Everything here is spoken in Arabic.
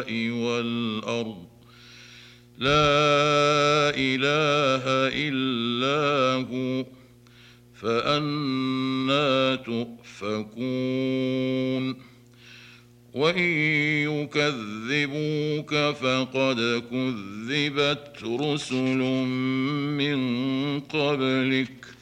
والأرض لا إله إلا هو فأنى تؤفكون وإن يكذبوك فقد كذبت رسل من قبلك